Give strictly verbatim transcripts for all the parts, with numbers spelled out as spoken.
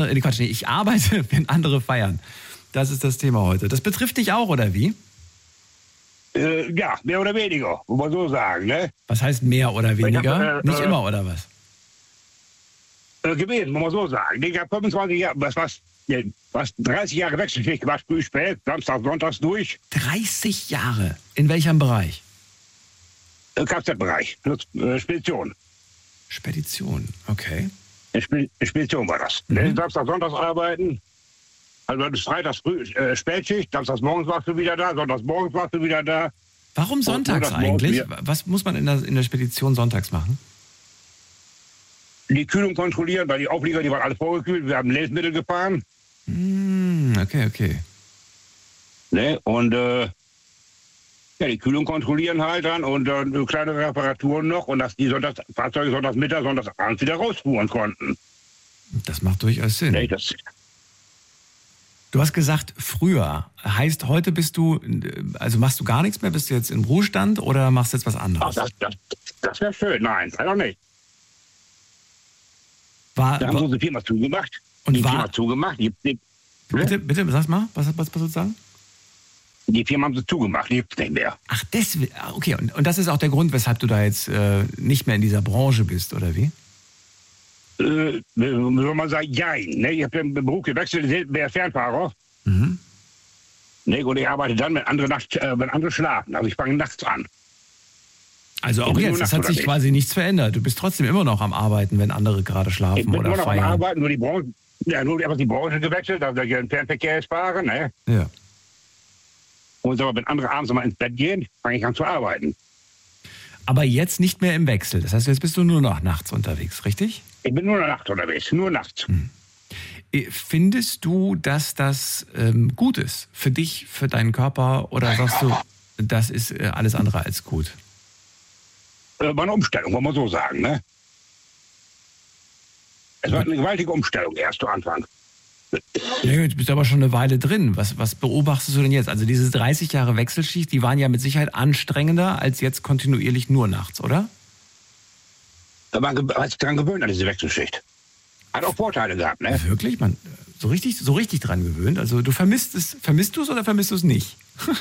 äh, Quatsch, nee, ich arbeite, wenn andere feiern. Das ist das Thema heute. Das betrifft dich auch, oder wie? Äh, ja, mehr oder weniger, muss man so sagen, ne? Was heißt mehr oder weniger? hab, äh, Nicht äh, immer, oder was? Äh, gewesen, muss man so sagen. Ich habe fünfundzwanzig Jahre, was, was, nee, was dreißig Jahre Wechselschicht gemacht, früh, spät, Samstag, Sonntags durch. dreißig Jahre. In welchem Bereich? Äh, Kfz-Bereich, äh, Spedition. Spedition, okay. Sp Spedition war das. Mhm. Ne? Samstag, Sonntags arbeiten. Also bis Freitags früh, äh, Spätschicht, Samstags morgens warst du wieder da, Sonntags morgens warst du wieder da. Warum sonntags eigentlich? Was muss man in der, in der Spedition sonntags machen? Die Kühlung kontrollieren, weil die Auflieger, die waren alle vorgekühlt. Wir haben Lebensmittel gefahren. Mm, okay, okay. Ne? Und äh, ja, die Kühlung kontrollieren halt dann und äh, kleine Reparaturen noch und dass die Sonntags, Fahrzeuge sonntags Mittag, sonntags abends wieder rausfuhren konnten. Das macht durchaus Sinn. Ne? Das, Du hast gesagt, früher. Heißt, heute bist du, also machst du gar nichts mehr? Bist du jetzt im Ruhestand oder machst du jetzt was ach, anderes? das das, das wäre schön. Nein, leider nicht. War, Da haben war, sie unsere Firma zugemacht. Und die war- Firma zugemacht. Die, die, bitte, bitte, sag mal, was, was, was sollst du sagen? die Firma haben sie zugemacht. Die gibt es nicht mehr. Ach, deswegen, okay. Und, und das ist auch der Grund, weshalb du da jetzt äh, nicht mehr in dieser Branche bist, oder wie? Äh, soll man sagen, jein. Ne? Ich habe den Beruf gewechselt, ich bin Fernfahrer. Mhm. Ne? Und ich arbeite dann, wenn andere, nachts, äh, wenn andere schlafen. Also ich fange nachts an. Also auch Ich bin jetzt, nur es hat nachts sich unterwegs. quasi nichts verändert. Du bist trotzdem immer noch am Arbeiten, wenn andere gerade Ich schlafen bin oder immer noch am feiern. Arbeiten, nur die Branche, ja, nur einfach die Branche gewechselt, dass ich im Fernverkehr jetzt fahre. Ne? Ja. Und so, wenn andere abends mal ins Bett gehen, fange ich an zu arbeiten. Aber jetzt nicht mehr im Wechsel. Das heißt, jetzt bist du nur noch nachts unterwegs, richtig? Ich bin nur nachts unterwegs, nur nachts. Äh, Findest du, dass das ähm, gut ist für dich, für deinen Körper? Oder sagst du, das ist äh, alles andere als gut? Äh, war eine Umstellung, wollen wir so sagen. Ne? Es war eine gewaltige Umstellung erst zu Anfang. Ja, jetzt bist du aber schon eine Weile drin. Was, was beobachtest du denn jetzt? Also diese dreißig Jahre Wechselschicht, die waren ja mit Sicherheit anstrengender als jetzt kontinuierlich nur nachts, oder? Da war man sich dran gewöhnt an diese Wechselschicht. Hat auch Vorteile gehabt, ne? Wirklich? Man, so richtig, so richtig dran gewöhnt? Also du vermisst es, vermisst du es oder vermisst du es nicht?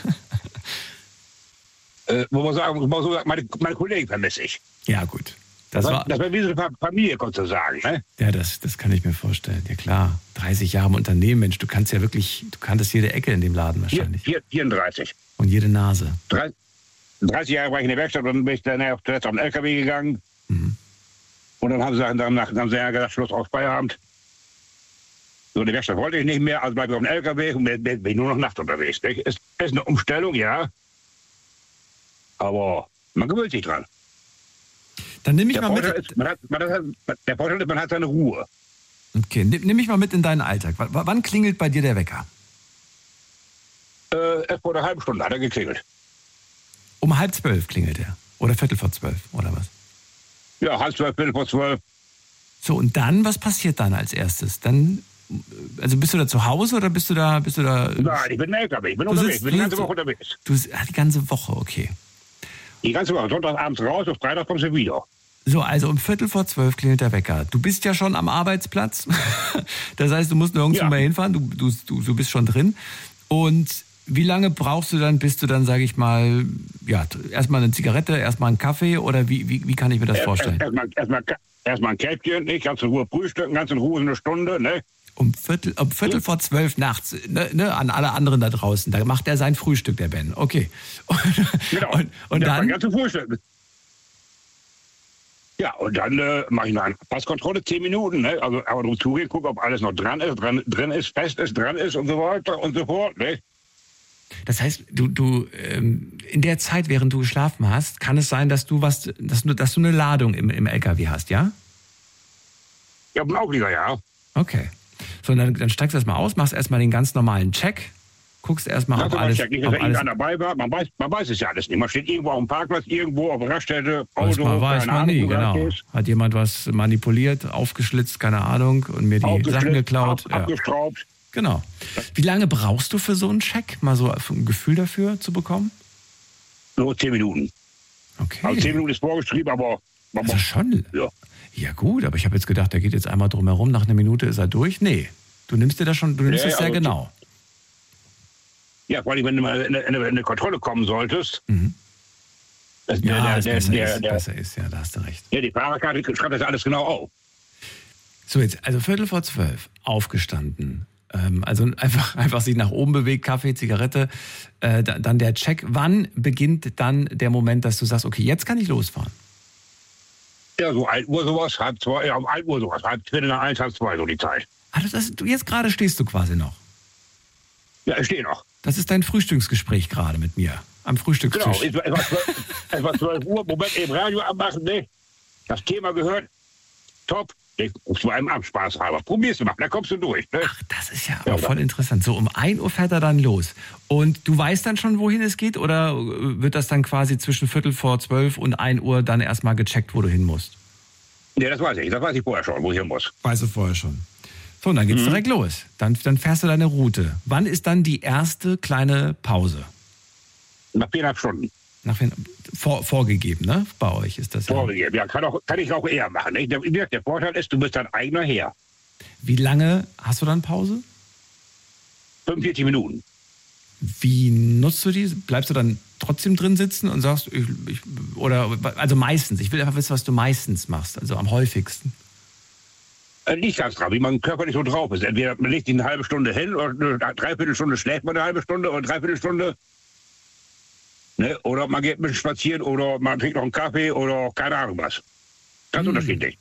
Äh, wo man sagen, wo man so sagt, meine, meine Kollegen vermisse ich. Ja, gut. Das Das, war, das war wie so eine Fa- Familie, kannst du sagen, ne? ja, das, das kann ich mir vorstellen. Ja klar, dreißig Jahre im Unternehmen, Mensch, du kannst ja wirklich, du kanntest jede Ecke in dem Laden Vier, wahrscheinlich. vier, vierunddreißig. Und jede Nase. Drei- dreißig Jahre war ich in der Werkstatt und dann bin ich dann auch zuletzt auf den L K W gegangen. Mhm. Und dann haben sie, dann, dann haben sie ja gesagt, Schluss aus Feierabend. So, die Werkstatt wollte ich nicht mehr, also bleibe ich auf dem L K W und bin, bin ich nur noch nachts unterwegs. Ist, ist eine Umstellung, ja. Aber man gewöhnt sich dran. Dann nimm mich Der mal mit. Vorteil, ist, man hat, man hat, der Vorteil ist, man hat seine Ruhe. Okay, nimm, nimm mich mal mit in deinen Alltag. W wann klingelt bei dir der Wecker? Äh, erst vor einer halben Stunde hat er geklingelt. Um halb zwölf klingelt er. Oder viertel vor zwölf, oder was? Ja, halb zwölf, viertel vor zwölf. So, und dann, was passiert dann als erstes? Dann, äh, also bist du da zu Hause oder bist du da, bist du da? Nein, ich bin im L K W, ich bin Du unterwegs, sitzt- bin die du ganze sitzt- Woche unterwegs. Du, ah, die ganze Woche, okay. Die ganze Woche, Sonntagabends raus und Freitag kommst du wieder. So, also um Viertel vor zwölf klingelt der Wecker. Du bist ja schon am Arbeitsplatz. Das heißt, du musst nirgendwo Ja. mehr hinfahren. Du, du, du, du bist schon drin. Und wie lange brauchst du dann, bis du dann, sage ich mal, ja, erstmal eine Zigarette, erstmal einen Kaffee oder wie, wie, wie kann ich mir das vorstellen? Erstmal erst mal, erst mal ein Käppchen, nicht ganz in Ruhe frühstücken, ganz in Ruhe eine Stunde, ne? Um Viertel, um Viertel vor zwölf nachts, ne, ne, an alle anderen da draußen. Da macht er sein Frühstück, der Ben. Okay. Und, Genau. und, und Erst mal dann, ganz in Frühstück. Ja, und dann äh, mache ich noch eine Passkontrolle, zehn Minuten, ne? Also aber drum zugehen, gucken, ob alles noch dran ist, dran, drin ist, fest ist, dran ist und so weiter und so fort, ne? das heißt, du, du, ähm, in der Zeit, während du geschlafen hast, kann es sein, dass du was, dass du, dass du eine Ladung im, im L K W hast, ja? Ja, auf dem Auflieger, ja. Okay. So, dann, dann steigst du erstmal aus, machst erstmal den ganz normalen Check, guckst erstmal, ob Also man alles, checkt nicht, dass ob da alles irgendeiner dabei war. Man weiß, man weiß es ja alles nicht. Man steht irgendwo auf dem Parkplatz, irgendwo auf der Raststätte, weiß Auto, man, weiß keine man nie, Ahnung, wo das genau. ist. Hat jemand was manipuliert, aufgeschlitzt, keine Ahnung, und mir die Aufgeschlitzt, Sachen geklaut. ab- Ja. Abgeschraubt. Genau. Wie lange brauchst du für so einen Check? Mal so ein Gefühl dafür zu bekommen? Nur zehn Minuten. Okay. Also zehn Minuten ist vorgeschrieben, aber man Also muss, schon. ja. Ja gut, aber ich habe jetzt gedacht, der geht jetzt einmal drumherum, nach einer Minute ist er durch. Nee, du nimmst dir das schon, du nimmst Ja, das sehr also- genau. Ja, vor allem, wenn du mal in eine, in eine Kontrolle kommen solltest. Mhm. Das, Ja, der, das der, besser, der, ist, der, besser ist, ja, da hast du recht. ja, die Fahrerkarte schreibt das alles genau auf. So, jetzt, also Viertel vor zwölf, aufgestanden. Ähm, also einfach, einfach sich nach oben bewegt, Kaffee, Zigarette, äh, da- dann der Check. Wann beginnt dann der Moment, dass du sagst, okay, jetzt kann ich losfahren? Ja, so ein Uhr sowas, halb zwei, ja, um ein Uhr sowas, halb Viertel nach eins, halb zwei, so die Zeit. Ah, das, das, du, jetzt gerade stehst du quasi noch. Ja, ich stehe noch. Das ist dein Frühstücksgespräch gerade mit mir am Genau, Frühstückstisch. es war, es war, zwölf, es war zwölf Uhr, Moment, eben Radio anmachen, ne? Das Thema gehört, top, ich ruf zu einem ab, Spaß halber. Probier's mal, da kommst du durch, ne? Ach, das ist ja aber Ja, voll interessant. So, um ein Uhr fährt er dann los. Und du weißt dann schon, wohin es geht? Oder wird das dann quasi zwischen Viertel vor zwölf und ein Uhr dann erstmal gecheckt, wo du hin musst? Ja, das weiß ich, das weiß ich vorher schon, wo ich hin muss. Weißt du vorher schon. So, und dann geht's Mhm. direkt los. Dann, dann fährst du deine Route. Wann ist dann die erste kleine Pause? Nach viereinhalb Stunden Nach, vor, vorgegeben, ne? Bei euch ist das ja. vorgegeben. Ja, kann, auch, kann ich auch eher machen. Ne? Der, der Vorteil ist, du bist dein eigener Herr. Wie lange hast du dann Pause? fünfundvierzig Minuten. Wie nutzt du die? Bleibst du dann trotzdem drin sitzen und sagst, ich, ich, oder, also meistens, ich will einfach wissen, was du meistens machst, also am häufigsten. Äh, Nicht ganz drauf, wie man körperlich so drauf ist. Entweder man legt sich eine halbe Stunde hin oder eine Dreiviertelstunde schläft man eine halbe Stunde oder eine Dreiviertelstunde. Ne? Oder man geht ein bisschen spazieren oder man trinkt noch einen Kaffee oder keine Ahnung was. Ganz Hm. unterschiedlich.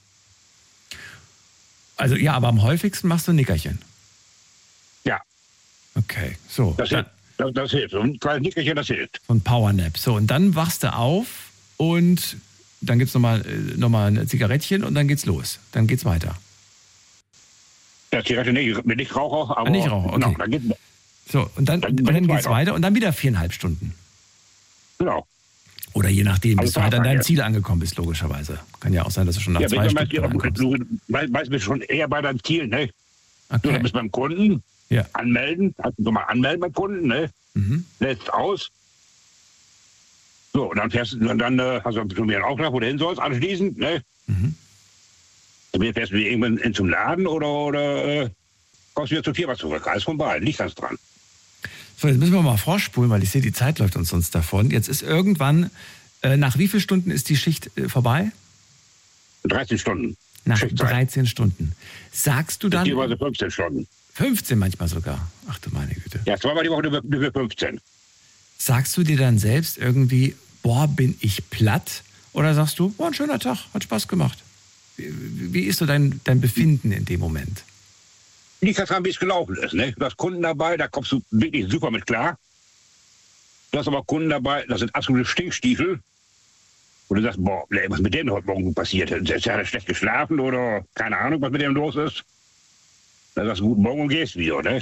Also ja, aber am häufigsten machst du Nickerchen. Ja, Okay, so. das Dann, hilft. Das, das hilft. So ein kleines Nickerchen, das hilft. so ein Powernap. So, und dann wachst du auf und dann gibt's nochmal äh, noch mal ein Zigarettchen und dann geht's los. Dann geht's weiter. Ja, Zigarette nicht, ich bin nicht Raucher, aber Ah, nicht Raucher, okay. genau, dann geht, So, und dann, Dann und geht's dann geht's weiter. weiter und dann wieder viereinhalb Stunden. genau. Oder je nachdem, bis Also du halt an Fahrrad, deinem ja. Ziel angekommen bist, logischerweise. Kann ja auch sein, dass du schon nach Ja, zwei wenn du Stunden meinst, ankommst. du weißt, weißt, bist schon eher bei deinem Ziel, ne? Du Okay. bist beim Kunden, Ja. anmelden, also nochmal anmelden beim Kunden, ne? Mhm. Lädst aus. So, und dann fährst du, und dann äh, hast du schon wieder einen Auftrag, wo du hin sollst, anschließend, ne? Mhm. Dann fährst du wieder irgendwann in zum Laden oder, oder äh, kommst wieder zur Firma zurück. Alles von beiden, nicht ganz dran. So, jetzt müssen wir mal vorspulen, weil ich sehe, die Zeit läuft uns sonst davon. Jetzt ist irgendwann, äh, nach wie vielen Stunden ist die Schicht äh, vorbei? dreizehn Stunden. Nach Schichtzeit. dreizehn Stunden. Sagst du dann Beziehungsweise fünfzehn Stunden. fünfzehn manchmal sogar? Ach du meine Güte. Ja, zweimal die Woche über, über fünfzehn. Sagst du dir dann selbst irgendwie, boah, bin ich platt? Oder sagst du, boah, ein schöner Tag, hat Spaß gemacht? Wie, wie ist so dein, dein Befinden in dem Moment? Nicht ganz dran, wie es gelaufen ist. Ne? Du hast Kunden dabei, da kommst du wirklich super mit klar. Du hast aber Kunden dabei, das sind absolute Stinkstiefel. Und du sagst, boah, ey, was ist mit dem heute Morgen passiert? Der hat ja schlecht geschlafen oder keine Ahnung, was mit dem los ist. Dann sagst du, guten Morgen und gehst wieder, ne?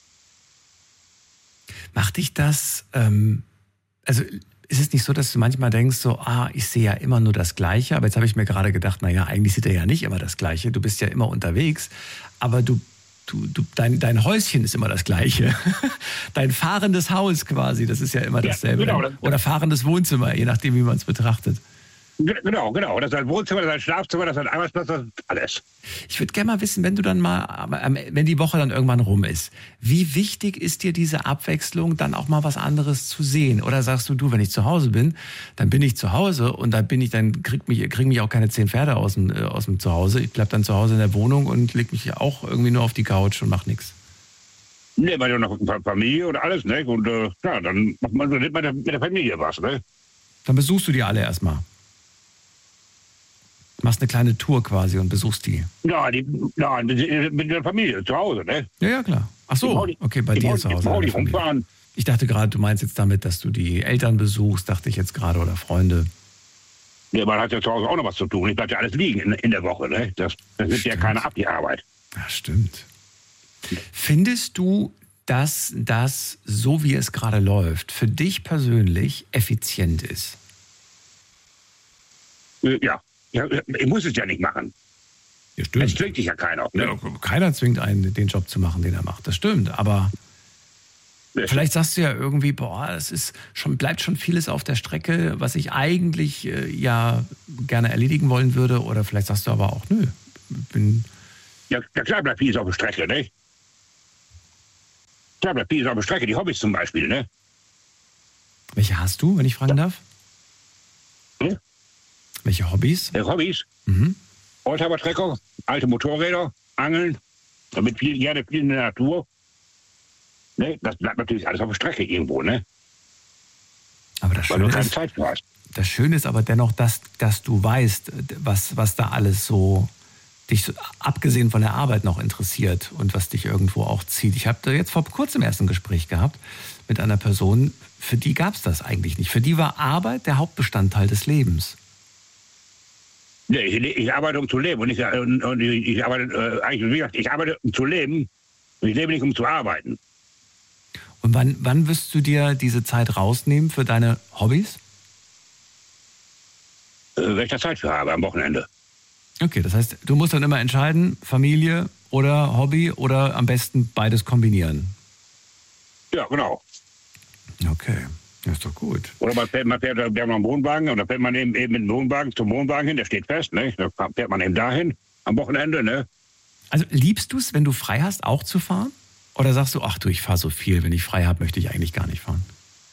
Macht dich das, ähm, also ist es nicht so, dass du manchmal denkst, so, ah, ich sehe ja immer nur das Gleiche, aber jetzt habe ich mir gerade gedacht, naja, eigentlich sieht er ja nicht immer das Gleiche, du bist ja immer unterwegs, aber du, du, du dein, dein Häuschen ist immer das Gleiche. Dein fahrendes Haus quasi, das ist ja immer Ja, dasselbe. genau, das- Oder fahrendes Wohnzimmer, je nachdem, wie man es betrachtet. Ge- Genau, genau. Das ist ein Wohnzimmer, das ist ein Schlafzimmer, das ist ein Arbeitsplatz, das ist alles. Ich würde gerne mal wissen, wenn du dann mal, aber, ähm, wenn die Woche dann irgendwann rum ist, wie wichtig ist dir diese Abwechslung, dann auch mal was anderes zu sehen? Oder sagst du, du, wenn ich zu Hause bin, dann bin ich zu Hause und dann bin ich, dann kriegt mich, kriegen mich auch keine zehn Pferde aus dem, äh, aus dem Zuhause. Ich bleib dann zu Hause in der Wohnung und leg mich auch irgendwie nur auf die Couch und mach nichts. Ne, weil du noch eine Familie und alles, ne? Und äh, ja, dann macht man mit der, mit der Familie was, ne? Dann besuchst du die alle erstmal. Machst eine kleine Tour quasi und besuchst die. Ja, die, ja mit, mit der Familie zu Hause, ne? Ja, ja, klar. Ach Ich so, brauch die- okay, bei ich dir brauch- zu ich Hause. brauch in der die Familie. rumfahren. Ich dachte gerade, du meinst jetzt damit, dass du die Eltern besuchst, dachte ich jetzt gerade, oder Freunde. Ja, man hat ja zu Hause auch noch was zu tun. Ich bleibt ja alles liegen in, in der Woche, ne? Das, das nimmt ja Stimmt. keiner ab, die Arbeit. Ja, stimmt. Findest du, dass das, so wie es gerade läuft, für dich persönlich effizient ist? Äh, Ja. ja, ich muss es ja nicht machen. Ja, Es zwingt dich ja keiner. Ne? Ja, keiner zwingt einen, den Job zu machen, den er macht. Das stimmt, aber Vielleicht sagst du ja irgendwie, boah, es ist schon, bleibt schon vieles auf der Strecke, was ich eigentlich äh, ja gerne erledigen wollen würde. Oder vielleicht sagst du aber auch, nö, bin. Ja, ja klar bleibt vieles auf der Strecke, ne? Klar bleibt vieles auf der Strecke, die Hobbys zum Beispiel, ne? Welche hast du, wenn ich fragen darf? Hm? Welche Hobbys? Ja, Hobbys? Mhm. Oldtimer-Trecker, alte Motorräder, Angeln, damit viel, gerne viel in der Natur. Ne? Das bleibt natürlich alles auf der Strecke irgendwo, ne? Aber das Weil du Schöne keine ist, Zeit für hast. das Schöne ist aber dennoch, dass, dass du weißt, was, was da alles so dich so, abgesehen von der Arbeit noch interessiert und was dich irgendwo auch zieht. Ich habe jetzt vor kurzem erst ein Gespräch gehabt mit einer Person, für die gab es das eigentlich nicht. Für die war Arbeit der Hauptbestandteil des Lebens. Nee, ich, ich arbeite, um zu leben. Und ich, und, und ich, ich arbeite, äh, eigentlich, wie gesagt, ich arbeite, um zu leben. Und ich lebe nicht, um zu arbeiten. Und wann, wann wirst du dir diese Zeit rausnehmen für deine Hobbys? Äh, wenn ich da Zeit für habe, am Wochenende. Okay, das heißt, du musst dann immer entscheiden, Familie oder Hobby oder am besten beides kombinieren. Ja, genau. Okay, das ist doch gut. Oder man fährt, man fährt wir haben noch einen Wohnwagen und dann fährt man eben, eben mit dem Wohnwagen zum Wohnwagen hin, der steht fest, ne? Da fährt man eben dahin am Wochenende, ne? Also liebst du es, wenn du frei hast, auch zu fahren? Oder sagst du, ach du, ich fahre so viel, wenn ich frei habe, möchte ich eigentlich gar nicht fahren?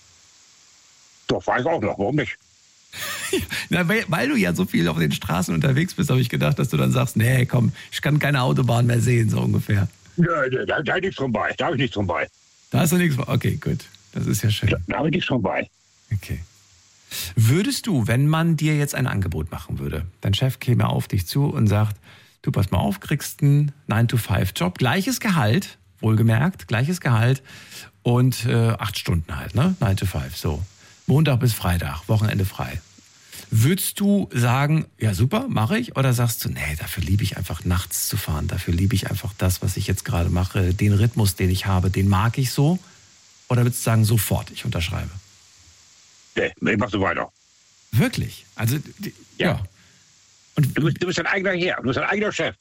Doch, fahre ich auch noch, warum nicht? Na, weil, weil du ja so viel auf den Straßen unterwegs bist, habe ich gedacht, dass du dann sagst, nee, komm, ich kann keine Autobahn mehr sehen, so ungefähr. Ja, da, da, da habe ich nichts von bei, da habe ich nichts von bei. Da hast du nichts von, okay, gut, das ist ja schön. Da, da habe ich nichts von bei. Okay. Würdest du, wenn man dir jetzt ein Angebot machen würde, dein Chef käme auf dich zu und sagt, du pass mal auf, kriegst einen nine to five Job, gleiches Gehalt, wohlgemerkt, gleiches Gehalt und äh, acht Stunden halt, ne? nine to five, so. Montag bis Freitag, Wochenende frei. Würdest du sagen, ja super, mache ich? Oder sagst du, nee, dafür liebe ich einfach nachts zu fahren. Dafür liebe ich einfach das, was ich jetzt gerade mache. Den Rhythmus, den ich habe, den mag ich so. Oder würdest du sagen, sofort, ich unterschreibe? Nee, ich mach so weiter. Wirklich? Also, die, ja. Ja. Und, Du bist, du bist dein eigener Herr, du bist dein eigener Chef.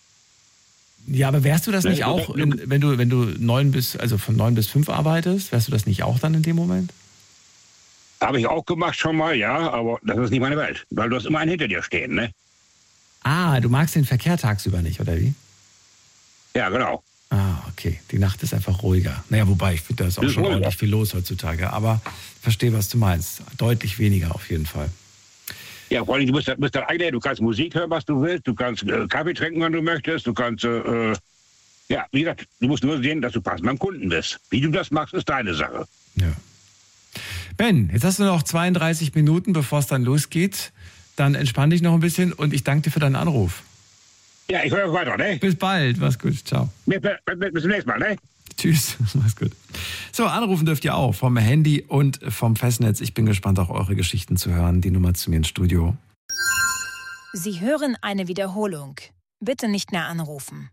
ja, aber wärst du das Nee, nicht du- auch, du- in, wenn du, wenn du neun bis, also von neun bis fünf arbeitest, wärst du das nicht auch dann in dem Moment? Habe ich auch gemacht schon mal, ja, aber das ist nicht meine Welt. Weil du hast immer einen hinter dir stehen, ne? Ah, du magst den Verkehr tagsüber nicht, oder wie? Ja, genau. Ah, okay. Die Nacht ist einfach ruhiger. Naja, wobei, ich finde, da ist auch Ist schon ruhiger. ordentlich viel los heutzutage. Aber verstehe, was du meinst. Deutlich weniger auf jeden Fall. Ja, vor allem, du bist, bist dein eigener, du kannst Musik hören, was du willst, du kannst äh, Kaffee trinken, wenn du möchtest, du kannst, äh, äh, ja, wie gesagt, du musst nur sehen, dass du passend beim Kunden bist. Wie du das machst, ist deine Sache. Ja. Ben, jetzt hast du noch zweiunddreißig Minuten, bevor es dann losgeht. Dann entspann dich noch ein bisschen und ich danke dir für deinen Anruf. Ja, ich höre weiter, ne? Bis bald. Mach's gut. Ciao. Bis, bis, bis zum nächsten Mal, ne? Tschüss. Mach's gut. So, anrufen dürft ihr auch vom Handy und vom Festnetz. Ich bin gespannt, auch eure Geschichten zu hören. Die Nummer zu mir ins Studio. Sie hören eine Wiederholung. Bitte nicht mehr anrufen.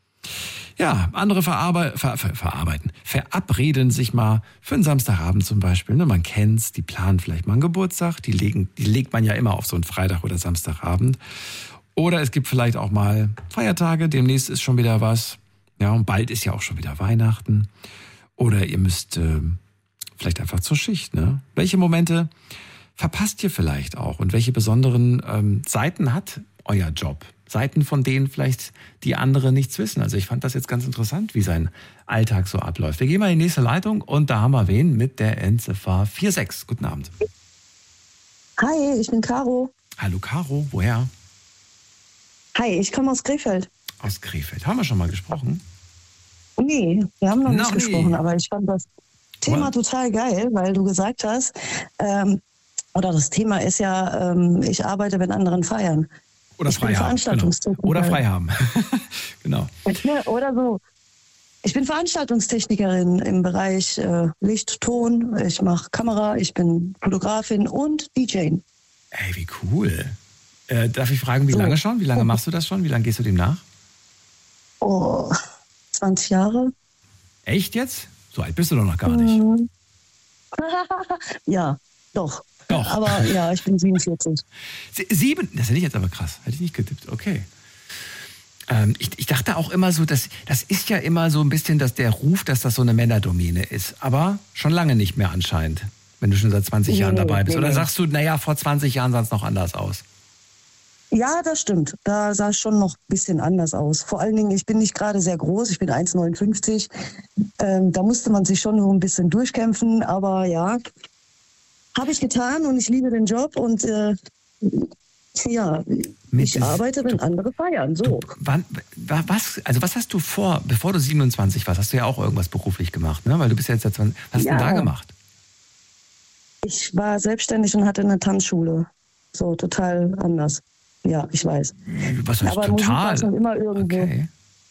Ja, andere verarbe ver ver verarbeiten, verabreden sich mal für einen Samstagabend zum Beispiel. Ne? Man kennt's, die planen vielleicht mal einen Geburtstag, die, legen, die legt man ja immer auf so einen Freitag oder Samstagabend. Oder es gibt vielleicht auch mal Feiertage, demnächst ist schon wieder was. Ja, und bald ist ja auch schon wieder Weihnachten. Oder ihr müsst äh, vielleicht einfach zur Schicht. Ne? Welche Momente verpasst ihr vielleicht auch? Und welche besonderen ähm, Seiten hat euer Job? Seiten, von denen vielleicht die anderen nichts wissen. Also ich fand das jetzt ganz interessant, wie sein Alltag so abläuft. Wir gehen mal in die nächste Leitung und da haben wir wen mit der Endziffer vier sechs. Guten Abend. Hi, ich bin Caro. Hallo Caro, woher? Hi, ich komme aus Krefeld. Aus Krefeld. Haben wir schon mal gesprochen? Nee, wir haben noch, Noch nicht nie. gesprochen, aber ich fand das Thema What? total geil, weil du gesagt hast, ähm, oder das Thema ist ja, ähm, ich arbeite, wenn anderen feiern. Oder Ich bin frei haben. Genau. Veranstaltungstechniker. Oder frei haben. Genau. Oder so. Ich bin Veranstaltungstechnikerin im Bereich äh, Licht, Ton. Ich mache Kamera, ich bin Fotografin und D J. Ey, wie cool. Äh, darf ich fragen, wie So. lange schon? Wie lange machst du das schon? Wie lange gehst du dem nach? Oh, zwanzig Jahre. Echt jetzt? So alt bist du doch noch gar nicht. Mhm. Ja, doch. Doch. Aber ja, ich bin siebenundvierzig. Sie- Sieben, das hätte ich jetzt aber krass. Hätte ich nicht getippt. Okay. Ähm, ich, ich dachte auch immer so, dass, das ist ja immer so ein bisschen dass der Ruf, dass das so eine Männerdomäne ist. Aber schon lange nicht mehr anscheinend, wenn du schon seit zwanzig Nee, Jahren nee, dabei bist. nee, Oder nee. sagst du, naja, vor zwanzig Jahren sah es noch anders aus? Ja, das stimmt. Da sah es schon noch ein bisschen anders aus. Vor allen Dingen, ich bin nicht gerade sehr groß, ich bin eins Komma neunundfünfzig. Ähm, da musste man sich schon so ein bisschen durchkämpfen, aber ja, habe ich getan und ich liebe den Job und äh, ja, Mit ich des- arbeite, wenn du- andere feiern. So. Du, wann, wa- was, also was hast du vor, bevor du siebenundzwanzig warst, hast du ja auch irgendwas beruflich gemacht, ne? Weil du bist ja jetzt seit zwanzig. Was hast du Ja. denn da gemacht? Ich war selbstständig und hatte eine Tanzschule. So total anders. Ja, ich weiß. Was heißt Aber Musik total? war schon immer irgendwo. Okay.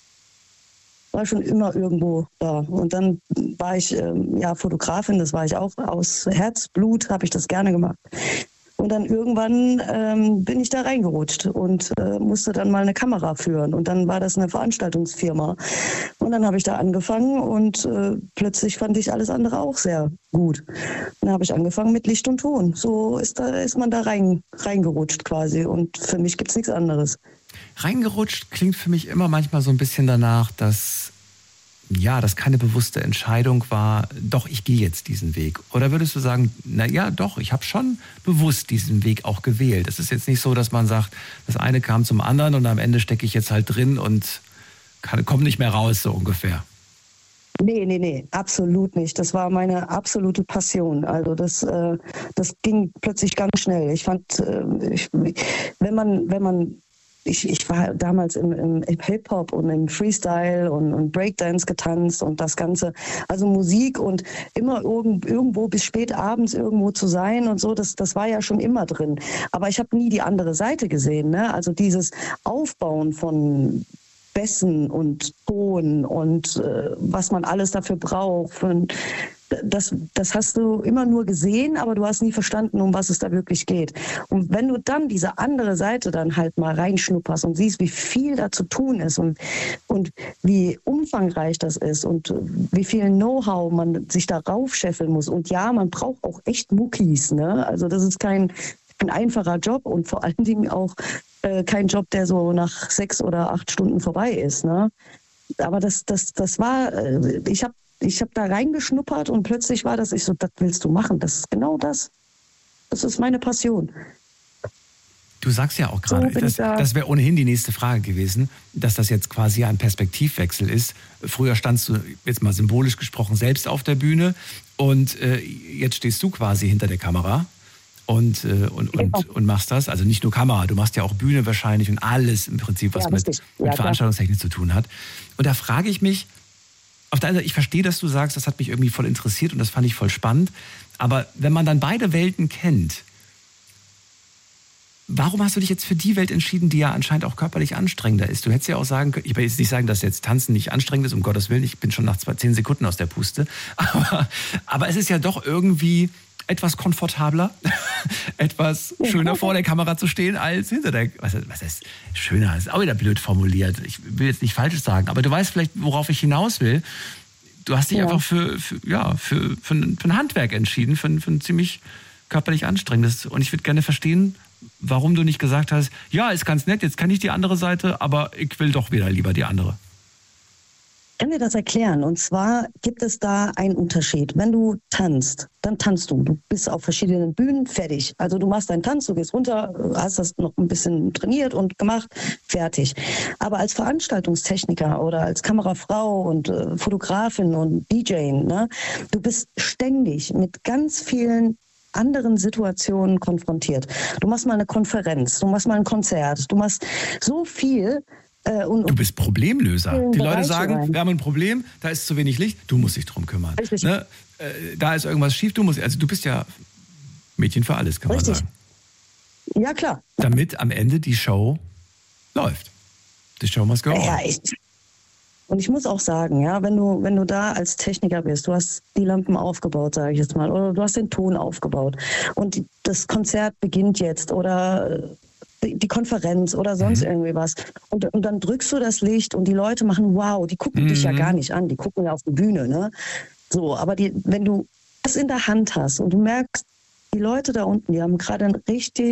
War schon immer irgendwo da. Und dann war ich ähm, ja Fotografin, das war ich auch. Aus Herzblut habe ich das gerne gemacht. Und dann irgendwann ähm, bin ich da reingerutscht und äh, musste dann mal eine Kamera führen. Und dann war das eine Veranstaltungsfirma. Und dann habe ich da angefangen und äh, plötzlich fand ich alles andere auch sehr gut. Dann habe ich angefangen mit Licht und Ton. So ist, da, ist man da rein, reingerutscht quasi. Und für mich gibt es nichts anderes. Reingerutscht klingt für mich immer manchmal so ein bisschen danach, dass ja, das keine bewusste Entscheidung war, doch, ich gehe jetzt diesen Weg. Oder würdest du sagen, na ja, doch, ich habe schon bewusst diesen Weg auch gewählt. Es ist jetzt nicht so, dass man sagt, das eine kam zum anderen und am Ende stecke ich jetzt halt drin und kann, komme nicht mehr raus, so ungefähr. Nee, nee, nee, absolut nicht. Das war meine absolute Passion. Also das, äh, das ging plötzlich ganz schnell. Ich fand, äh, ich, wenn man, wenn man Ich, ich war damals im, im Hip-Hop und im Freestyle und, und Breakdance getanzt und das Ganze. Also Musik und immer irgend, irgendwo bis spät abends irgendwo zu sein und so, das, das war ja schon immer drin. Aber ich habe nie die andere Seite gesehen. Ne? Also dieses Aufbauen von Bässen und Ton und äh, was man alles dafür braucht. Für, das, das hast du immer nur gesehen, aber du hast nie verstanden, um was es da wirklich geht. Und wenn du dann diese andere Seite dann halt mal reinschnupperst und siehst, wie viel da zu tun ist und, und wie umfangreich das ist und wie viel Know-how man sich da raufscheffeln muss. Und ja, man braucht auch echt Muckis. Ne? Also das ist kein, ein einfacher Job und vor allen Dingen auch äh, kein Job, der so nach sechs oder acht Stunden vorbei ist. Ne? Aber das, das, das war, äh, ich habe Ich habe da reingeschnuppert und plötzlich war das, ich so, das willst du machen, das ist genau das. Das ist meine Passion. Du sagst ja auch gerade, So bin das, ich da. das wäre ohnehin die nächste Frage gewesen, dass das jetzt quasi ein Perspektivwechsel ist. Früher standst du, jetzt mal symbolisch gesprochen, selbst auf der Bühne und äh, jetzt stehst du quasi hinter der Kamera und, äh, und, und, Genau. und machst das. Also nicht nur Kamera, du machst ja auch Bühne wahrscheinlich und alles im Prinzip, was Ja, mit, richtig. Ja, mit klar. Veranstaltungstechnik zu tun hat. Und da frage ich mich, auf der einen Seite, ich verstehe, dass du sagst, das hat mich irgendwie voll interessiert und das fand ich voll spannend. Aber wenn man dann beide Welten kennt, warum hast du dich jetzt für die Welt entschieden, die ja anscheinend auch körperlich anstrengender ist? Du hättest ja auch sagen können, ich will jetzt nicht sagen, dass jetzt Tanzen nicht anstrengend ist, um Gottes Willen, ich bin schon nach zwei, zehn Sekunden aus der Puste. Aber, aber es ist ja doch irgendwie etwas komfortabler, etwas schöner vor der Kamera zu stehen, als hinter der, was, was heißt schöner, ist auch wieder blöd formuliert. Ich will jetzt nicht Falsches sagen, aber du weißt vielleicht, worauf ich hinaus will. Du hast dich Ja. einfach für, für, ja, für, für, ein, für ein Handwerk entschieden, für ein, für ein ziemlich körperlich anstrengendes. Und ich würde gerne verstehen, warum du nicht gesagt hast, ja, ist ganz nett, jetzt kann ich die andere Seite, aber ich will doch wieder lieber die andere. Ich kann dir das erklären. Und zwar gibt es da einen Unterschied. Wenn du tanzt, dann tanzt du. Du bist auf verschiedenen Bühnen, fertig. Also du machst deinen Tanz, du gehst runter, hast das noch ein bisschen trainiert und gemacht, fertig. Aber als Veranstaltungstechniker oder als Kamerafrau und äh, Fotografin und D J, ne, du bist ständig mit ganz vielen anderen Situationen konfrontiert. Du machst mal eine Konferenz, du machst mal ein Konzert, du machst so viel. Äh, und, Du bist Problemlöser. in Die Leute Bereiche sagen, rein. wir haben ein Problem, da ist zu wenig Licht, du musst dich drum kümmern. Richtig. Ne? Äh, Da ist irgendwas schief, du musst, also du bist ja Mädchen für alles, kann Richtig. man sagen. Ja, klar. Damit am Ende die Show läuft. The show must go on. Ja, ich, und ich muss auch sagen, ja, wenn du, wenn du da als Techniker bist, du hast die Lampen aufgebaut, sage ich jetzt mal, oder du hast den Ton aufgebaut und die, das Konzert beginnt jetzt oder die, die Konferenz oder sonst Mhm. irgendwie was. Und, und dann drückst du das Licht und die Leute machen wow, die gucken dich ja Mhm. gar nicht an, die gucken ja auf die Bühne, ne? So, aber die, wenn du das in der Hand hast und du merkst, die Leute da unten, die haben gerade ein richtig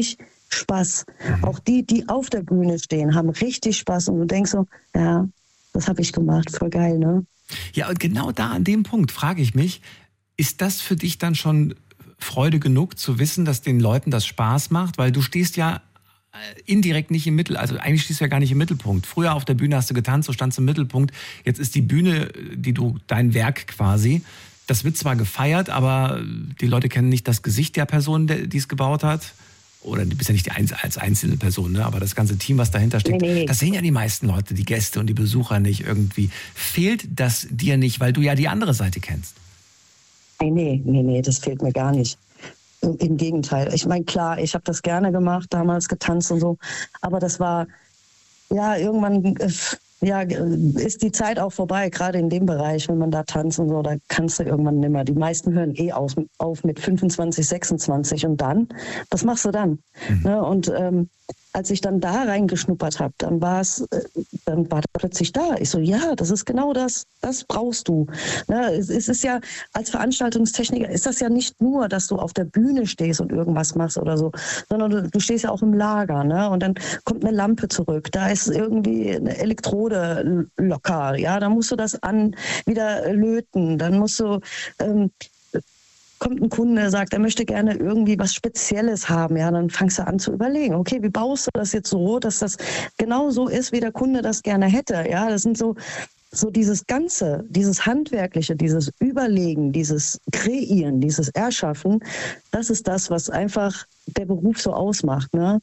Spaß. Mhm. Auch die, die auf der Bühne stehen, haben richtig Spaß. Und du denkst so, ja, das habe ich gemacht, voll geil, ne? Ja, und genau da an dem Punkt frage ich mich, ist das für dich dann schon Freude genug zu wissen, dass den Leuten das Spaß macht? Weil du stehst ja indirekt nicht im Mittel, also eigentlich stehst du ja gar nicht im Mittelpunkt. Früher auf der Bühne hast du getanzt, du standst im Mittelpunkt. Jetzt ist die Bühne, die du, dein Werk quasi. Das wird zwar gefeiert, aber die Leute kennen nicht das Gesicht der Person, die es gebaut hat. Oder du bist ja nicht die Einz- als einzelne Person, ne? Aber das ganze Team, was dahinter steckt, Nee, nee. das sehen ja die meisten Leute, die Gäste und die Besucher nicht irgendwie. Fehlt das dir nicht, weil du ja die andere Seite kennst? Nee, nee, nee, nee, das fehlt mir gar nicht. Im Gegenteil. Ich meine, klar, ich habe das gerne gemacht, damals getanzt und so. Aber das war, ja, irgendwann äh, ja, ist die Zeit auch vorbei, gerade in dem Bereich, wenn man da tanzt und so, da kannst du irgendwann nimmer. Die meisten hören eh auf, auf mit fünfundzwanzig, sechsundzwanzig und dann, was machst du dann? Mhm. Ne, und ähm, als ich dann da reingeschnuppert habe, dann war es, äh, dann war der plötzlich da. Ich so, ja, das ist genau das, das brauchst du. Ne, es, es ist ja, als Veranstaltungstechniker ist das ja nicht nur, dass du auf der Bühne stehst und irgendwas machst oder so, sondern du, du stehst ja auch im Lager, ne? Und dann kommt eine Lampe zurück, da ist irgendwie eine Elektrode locker, ja, dann musst du das an wieder löten, dann musst du ähm, kommt ein Kunde, der sagt, er möchte gerne irgendwie was Spezielles haben, ja, dann fangst du an zu überlegen, okay, wie baust du das jetzt so, dass das genau so ist, wie der Kunde das gerne hätte, ja, das sind so, so dieses Ganze, dieses Handwerkliche, dieses Überlegen, dieses Kreieren, dieses Erschaffen, das ist das, was einfach der Beruf so ausmacht, ne?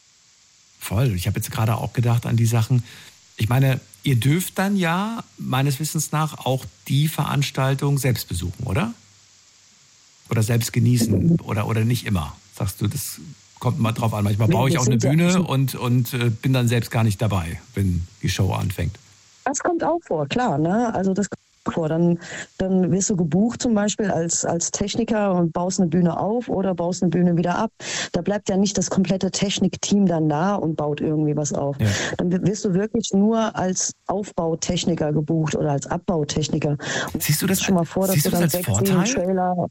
Voll, ich habe jetzt gerade auch gedacht an die Sachen, ich meine, ihr dürft dann ja, meines Wissens nach, auch die Veranstaltung selbst besuchen, oder? Oder selbst genießen oder, oder nicht immer? Sagst du, das kommt mal drauf an. Manchmal baue ich auch eine Bühne und, und äh, bin dann selbst gar nicht dabei, wenn die Show anfängt. Das kommt auch vor, klar, ne? Also das kommt vor. Dann, dann wirst du gebucht zum Beispiel als, als Techniker und baust eine Bühne auf oder baust eine Bühne wieder ab. Da bleibt ja nicht das komplette Technikteam dann da und baut irgendwie was auf. Ja. Dann wirst du wirklich nur als Aufbautechniker gebucht oder als Abbautechniker. Und siehst du das schon mal vor, dass siehst du du dann das als Vorteil? Trailer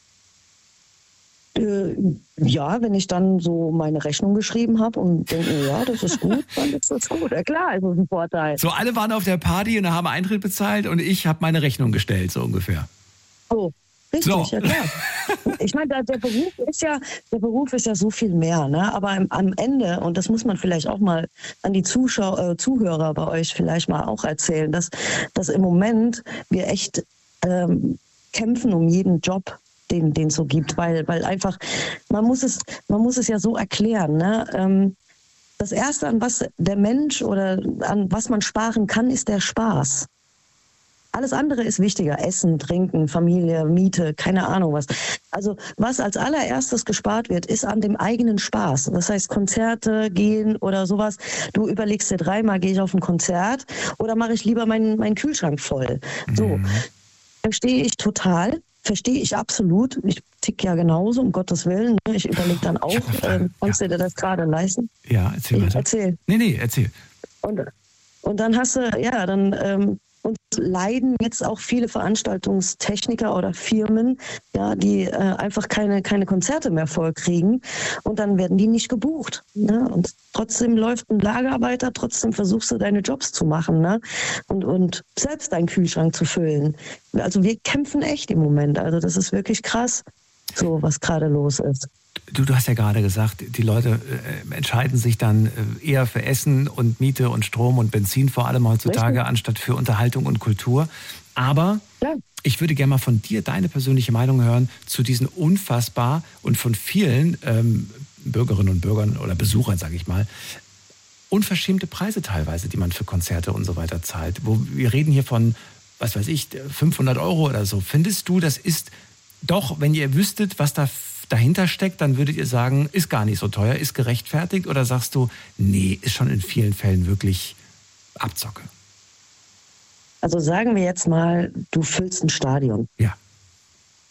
Ja, wenn ich dann so meine Rechnung geschrieben habe und denke, ja, das ist gut, dann ist das gut. Ja klar, ist das ein Vorteil. So, alle waren auf der Party und haben Eintritt bezahlt und ich habe meine Rechnung gestellt, so ungefähr. Oh, richtig, so. Ja klar. Ich meine, der Beruf ist ja, der Beruf ist ja so viel mehr, ne? Aber am, am Ende, und das muss man vielleicht auch mal an die Zuschauer, äh, Zuhörer bei euch vielleicht mal auch erzählen, dass, dass im Moment wir echt ähm, kämpfen um jeden Job, den den es so gibt, weil weil einfach man muss es man muss es ja so erklären, ne? Ähm, das erste, an was der Mensch oder an was man sparen kann, ist der Spaß. Alles andere ist wichtiger, Essen, Trinken, Familie, Miete, keine Ahnung was. Also was als allererstes gespart wird, ist an dem eigenen Spaß. Das heißt Konzerte gehen oder sowas. Du überlegst dir dreimal, gehe ich auf ein Konzert oder mache ich lieber meinen meinen Kühlschrank voll. So, mhm. Verstehe ich total. Verstehe ich absolut. Ich tick ja genauso, um Gottes Willen. Ich überlege dann auch, äh, kannst ja. du dir das gerade leisten? Ja, erzähl weiter. Erzähl. Nee, nee, erzähl. Und, und dann hast du, ja, dann ähm, und leiden jetzt auch viele Veranstaltungstechniker oder Firmen, ja, die äh, einfach keine, keine Konzerte mehr vollkriegen und dann werden die nicht gebucht. Ne? Und trotzdem läuft ein Lagerarbeiter, trotzdem versuchst du deine Jobs zu machen, ne? und, und selbst deinen Kühlschrank zu füllen. Also wir kämpfen echt im Moment. Also das ist wirklich krass, so was gerade los ist. Du, du hast ja gerade gesagt, die Leute äh, entscheiden sich dann äh, eher für Essen und Miete und Strom und Benzin vor allem heutzutage, Richtig. anstatt für Unterhaltung und Kultur. Aber ja. ich würde gerne mal von dir deine persönliche Meinung hören zu diesen unfassbar und von vielen ähm, Bürgerinnen und Bürgern oder Besuchern, sage ich mal, unverschämte Preise teilweise, die man für Konzerte und so weiter zahlt. Wo wir reden hier von, was weiß ich, fünfhundert Euro oder so. Findest du, das ist doch, wenn ihr wüsstet, was da dahinter steckt, dann würdet ihr sagen, ist gar nicht so teuer, ist gerechtfertigt? Oder sagst du, nee, ist schon in vielen Fällen wirklich Abzocke? Also sagen wir jetzt mal, du füllst ein Stadion. Ja.